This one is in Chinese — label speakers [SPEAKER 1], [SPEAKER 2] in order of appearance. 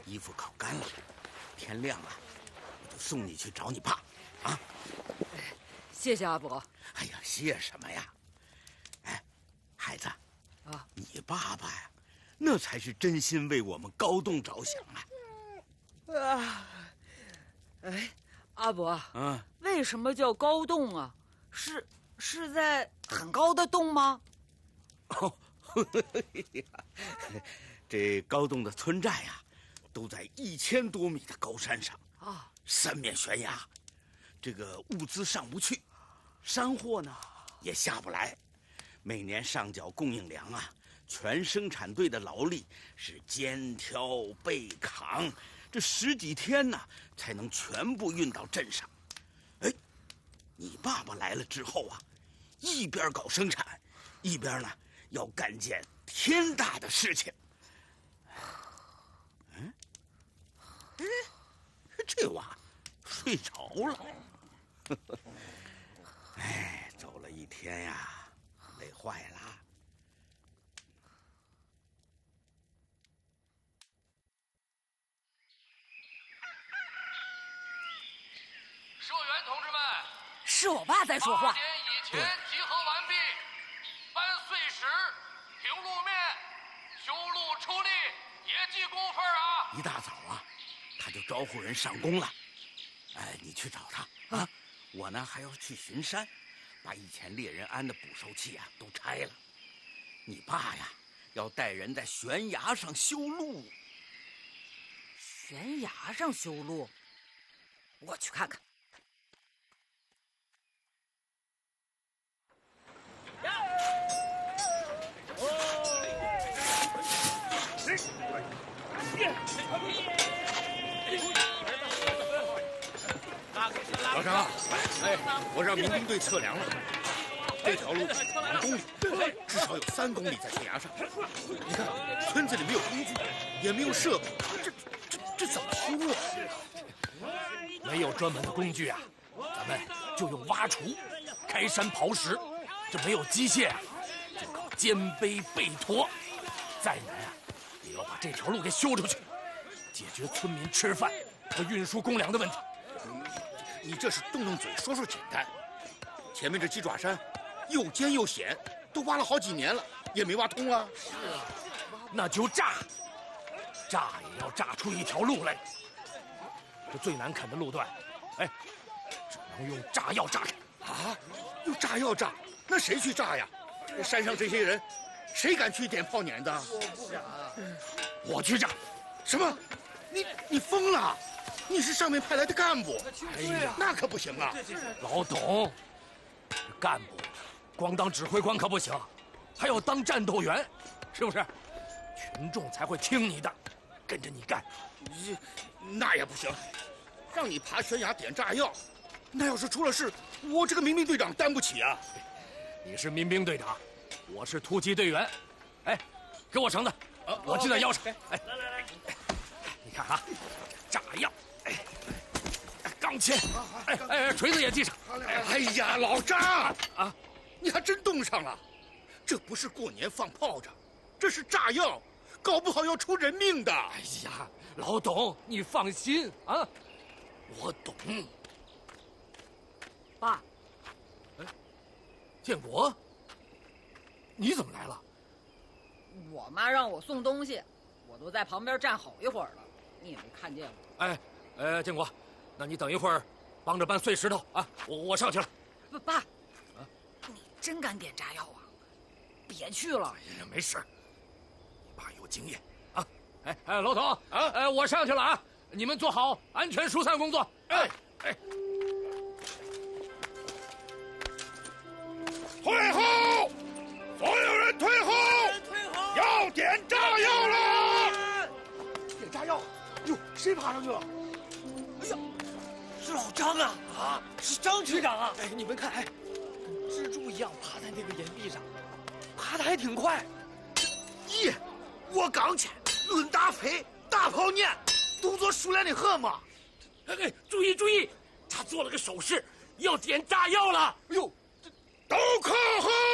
[SPEAKER 1] 衣服烤干了，天亮了，我就送你去找你爸，啊！
[SPEAKER 2] 谢谢阿伯。
[SPEAKER 1] 哎呀，谢什么呀？哎，孩子，
[SPEAKER 2] 啊，
[SPEAKER 1] 你爸爸呀，那才是真心为我们高栋着想啊！
[SPEAKER 2] 啊，哎，阿伯，
[SPEAKER 1] 嗯，
[SPEAKER 2] 为什么叫高洞啊？是在很高的洞吗？
[SPEAKER 1] 哦，这高栋的村寨呀，都在1000多米的高山上
[SPEAKER 2] 啊，
[SPEAKER 1] 三面悬崖，这个物资上不去，山货呢也下不来，每年上缴供应粮啊，全生产队的劳力是肩挑背扛，这10几天呢才能全部运到镇上。哎，你爸爸来了之后啊，一边搞生产，一边呢要干件天大的事情。嗯，哎，这娃睡着了。哎，走了一天呀，累坏了。
[SPEAKER 3] 社员同志们，
[SPEAKER 2] 是我爸在说话。
[SPEAKER 3] 8点以前集合完毕，搬碎石、平路面、修路出力，也记工分啊！
[SPEAKER 1] 一大早啊，他就招呼人上工了。哎，你去找他啊！我呢还要去巡山，把以前猎人安的捕兽器啊都拆了。你爸呀，要带人在悬崖上修路。
[SPEAKER 2] 悬崖上修路，我去看看。
[SPEAKER 4] 老张，哎，我让民兵队测量了，这条路2公里，至少有3公里在悬崖上。你看，村子里没有工具，也没有设备，这怎么修啊？
[SPEAKER 5] 没有专门的工具啊，咱们就用挖锄、开山刨石。这没有机械啊，就靠肩背背驮。再难啊，也要把这条路给修出去，解决村民吃饭和运输公粮的问题。
[SPEAKER 4] 你这是动动嘴说说简单，前面这鸡爪山又尖又险，都挖了好几年了，也没挖通啊。
[SPEAKER 5] 是啊，那就炸也要炸出一条路来。这最难啃的路段，哎，只能用炸药炸开。
[SPEAKER 4] 啊，用炸药炸？那谁去炸呀？山上这些人，谁敢去点炮碾的？
[SPEAKER 5] 我不敢。我去炸。
[SPEAKER 4] 什么？你疯了？你是上面派来的干部，
[SPEAKER 5] 哎呀，
[SPEAKER 4] 那可不行啊！
[SPEAKER 5] 老董，干部光当指挥官可不行，还要当战斗员，是不是？群众才会听你的，跟着你干。
[SPEAKER 4] 那也不行，让你爬悬崖点炸药，那要是出了事，我这个民兵队长担不起啊！
[SPEAKER 5] 你是民兵队长，我是突击队员。哎，给我绳子，我系在腰上。哎，来，你看啊，炸药。钢钎，锤子也系上。
[SPEAKER 4] 哎呀，老张啊，你还真冻上了。这不是过年放炮仗，这是炸药，搞不好要出人命的。
[SPEAKER 5] 哎呀，老董，你放心啊，我懂。
[SPEAKER 2] 爸，
[SPEAKER 5] 哎，建国，你怎么来了？
[SPEAKER 2] 我妈让我送东西，我都在旁边站好一会儿了，你也没看见我。
[SPEAKER 5] 哎，建国。那你等一会儿，帮着搬碎石头啊！我上去了。
[SPEAKER 2] 爸，你真敢点炸药啊？别去了。
[SPEAKER 5] 哎呀，没事，你爸有经验啊。哎，老董啊，我上去了啊！你们做好安全疏散工作。哎，
[SPEAKER 4] 退后！所有人退后！要点炸药了！
[SPEAKER 6] 点炸药！哟，谁爬上去了？哎呀！是老张啊！啊，是张局长啊！哎，你们看，跟蜘蛛一样爬在那个岩壁上，爬得还挺快。
[SPEAKER 4] 咦，我刚去论大飞大炮念，动作熟练的很嘛！
[SPEAKER 5] 哎，注意，他做了个手势，要点炸药了。
[SPEAKER 4] 哎呦，都靠后！